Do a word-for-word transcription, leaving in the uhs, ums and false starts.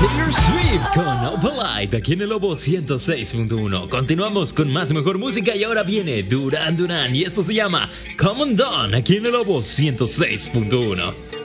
Taylor Swift con Opalite aquí en el Lobo ciento seis punto uno. Continuamos con más y mejor música y ahora viene Duran Duran y esto se llama Come On Down aquí en el Lobo ciento seis punto uno.